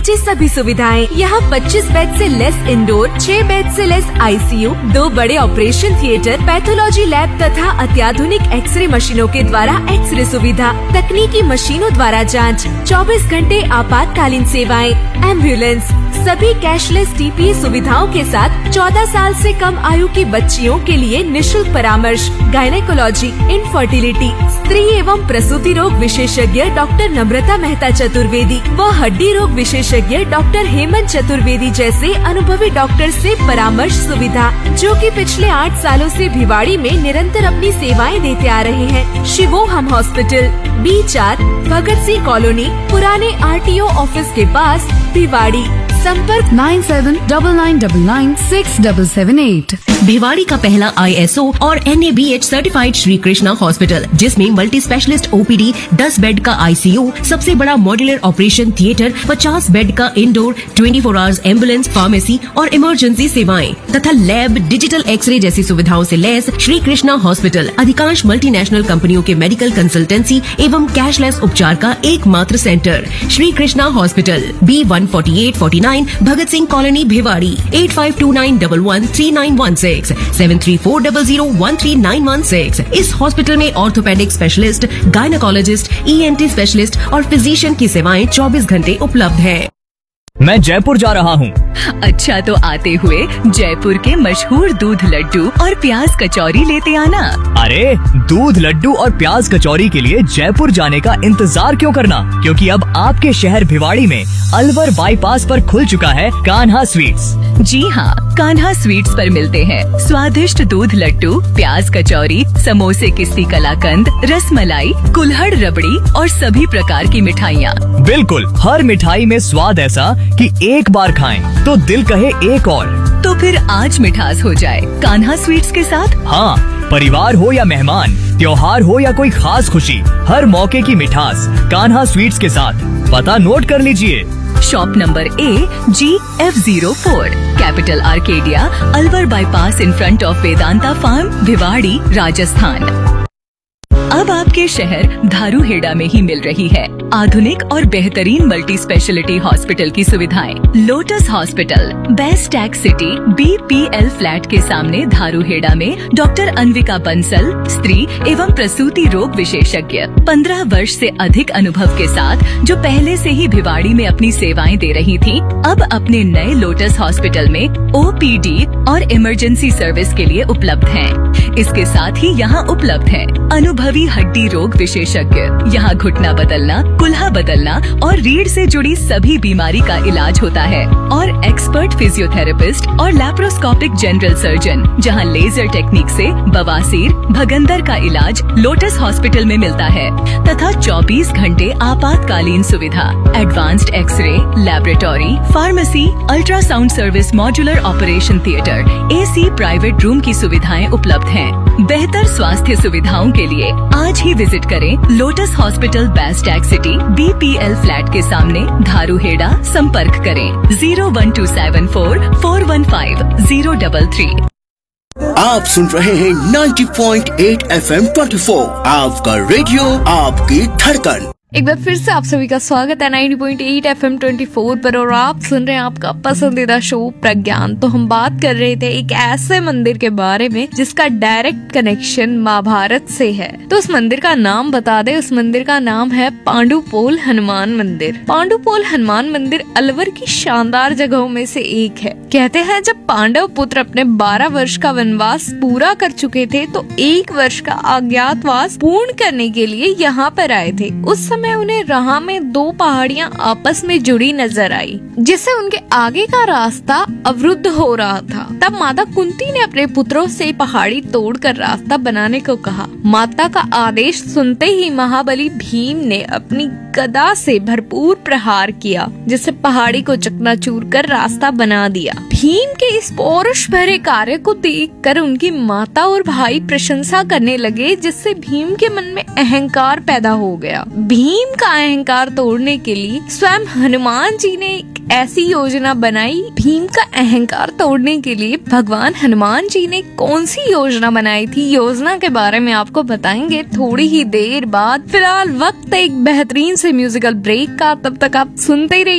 नीचे सभी सुविधाएं। यहाँ 25 बेड से लेस इंडोर, 6 बेड से लेस ICU, 2 बड़े ऑपरेशन थिएटर, पैथोलॉजी लैब तथा अत्याधुनिक एक्सरे मशीनों के द्वारा एक्सरे सुविधा, तकनीकी मशीनों द्वारा जांच, 24 घंटे आपातकालीन सेवाएं, एम्बुलेंस, सभी कैशलेस TPA सुविधाओं के साथ 14 साल से कम आयु की बच्चियों के लिए निशुल्क परामर्श, गायनेकोलॉजी, इनफर्टिलिटी, स्त्री एवं प्रसूति रोग विशेषज्ञ डॉक्टर नम्रता मेहता चतुर्वेदी व हड्डी रोग विशेषज्ञ डॉक्टर हेमंत चतुर्वेदी जैसे अनुभवी डॉक्टर से परामर्श सुविधा, जो कि पिछले 8 सालों से भिवाड़ी में निरंतर अपनी सेवाएं देते आ रहे हैं। शिवोहम hospital, B4, Bhagat Singh colony, पुराने RTO ऑफिस के पास, भिवाड़ी। संपर्क 9799996778। भिवाड़ी का पहला ISO और NABH certified Shri Krishna hospital, जिसमें मल्टी स्पेशलिस्ट OPD, 10 बेड का ICU, सबसे बड़ा मॉड्यूलर ऑपरेशन थिएटर, 50 बेड का इंडोर, 24 आवर्स एम्बुलेंस, फार्मेसी और इमरजेंसी सेवाएं तथा लैब, डिजिटल एक्सरे जैसी सुविधाओं से लैस श्री कृष्णा हॉस्पिटल अधिकांश मल्टीनेशनल कंपनियों के मेडिकल कंसल्टेंसी एवं कैशलेस उपचार का एकमात्र centre. Shri Krishna hospital, B14849, Bhagat Singh colony, Bhiwadi. 8529113916, 7340013916। इस हॉस्पिटल में orthopaedic specialist, gynaecologist, ENT specialist और फिजिशियन की सेवाएं 24 घंटे उपलब्ध है। मैं जयपुर जा रहा हूँ। अच्छा, तो आते हुए जयपुर के मशहूर दूध लड्डू और प्याज कचौरी लेते आना। अरे, दूध लड्डू और प्याज कचौरी के लिए जयपुर जाने का इंतजार क्यों करना, क्योंकि अब आपके शहर भिवाड़ी में अलवर बाईपास पर खुल चुका है कान्हा स्वीट्स। जी हाँ, कान्हा स्वीट्स पर मिलते हैं स्वादिष्ट दूध लड्डू, प्याज कचौरी, समोसे, किस्ती कलाकंद, रसमलाई, कुल्हड़ रबड़ी और सभी प्रकार की मिठाइयाँ। बिल्कुल, हर मिठाई में स्वाद ऐसा कि एक बार खाएं तो दिल कहे एक और। तो फिर आज मिठास हो जाए कान्हा स्वीट्स के साथ। हाँ, परिवार हो या मेहमान, त्योहार हो या कोई खास खुशी, हर मौके की मिठास कान्हा स्वीट्स के साथ। पता नोट कर लीजिए। Shop number AGF04, capital Arcadia, Alwar bypass in front of Vedanta farm, Bhiwadi, Rajasthan. अब आपके शहर धारूहेड़ा में ही मिल रही है आधुनिक और बेहतरीन मल्टी स्पेशलिटी हॉस्पिटल की सुविधाएं। Lotus hospital, best tax city, BPL flat के सामने धारूहेड़ा में डॉक्टर अन्विका बंसल, स्त्री एवं प्रसूति रोग विशेषज्ञ, 15 वर्ष से अधिक अनुभव के साथ, जो पहले से ही भिवाड़ी में अपनी सेवाएं दे रही थी, अब अपने नए लोटस हॉस्पिटल में OPD और इमरजेंसी सर्विस के लिए उपलब्ध है। इसके साथ ही यहाँ उपलब्ध है अनुभवी हड्डी रोग विशेषज्ञ। यहाँ घुटना बदलना, कुल्हा बदलना और रीढ़ से जुड़ी सभी बीमारी का इलाज होता है, और एक्सपर्ट फिजियोथेरेपिस्ट और लैप्रोस्कोपिक जनरल सर्जन, जहाँ लेजर टेक्निक से बवासीर, भगंदर का इलाज लोटस हॉस्पिटल में मिलता है, तथा 24 घंटे आपातकालीन सुविधा, advanced x ray, laboratory, pharmacy, ultrasound service, modular operation theatre, AC private room की सुविधाएं उपलब्ध हैं। बेहतर स्वास्थ्य सुविधाओं के लिए आज ही विजिट करें lotus hospital, best tax city, BPL flat के सामने, धारूहेड़ा। संपर्क करें 01274415033। आप सुन रहे हैं 90.8 FM 24, आपका रेडियो, आपकी धड़कन। एक बार फिर से आप सभी का स्वागत है 90.8 FM 24 पर, और आप सुन रहे हैं आपका पसंदीदा शो प्रज्ञान। तो हम बात कर रहे थे एक ऐसे मंदिर के बारे में जिसका डायरेक्ट कनेक्शन महाभारत से है। तो उस मंदिर का नाम बता दे, उस मंदिर का नाम है पांडुपोल हनुमान मंदिर। पांडुपोल हनुमान मंदिर अलवर की शानदार जगहों में से एक है। कहते हैं जब पांडव पुत्र अपने 12 वर्ष का वनवास पूरा कर चुके थे तो 1 वर्ष का अज्ञातवास पूर्ण करने के लिए यहाँ पर आए थे। उस समय उन्हें राह में 2 पहाड़ियां आपस में जुड़ी नजर आई, जिससे उनके आगे का रास्ता अवरुद्ध हो रहा था। तब माता कुंती ने अपने पुत्रों से पहाड़ी तोड़कर रास्ता बनाने को कहा। माता का आदेश सुनते ही महाबली भीम ने अपनी गदा से भरपूर प्रहार किया, जिससे पहाड़ी को चकनाचूर कर रास्ता बना दिया। भीम के इस पौरुष भरे कार्य को देखकर उनकी माता और भाई प्रशंसा करने लगे, जिससे भीम के मन में अहंकार पैदा हो गया। भीम का अहंकार तोड़ने के लिए स्वयं हनुमान जी ने एक ऐसी योजना बनाई। भीम का अहंकार तोड़ने के लिए भगवान हनुमान जी ने कौन सी योजना बनाई थी, योजना के बारे में आपको बताएंगे थोड़ी ही देर बाद। फिलहाल वक्त एक बेहतरीन से म्यूजिकल ब्रेक का, तब तक आप सुनते रहिए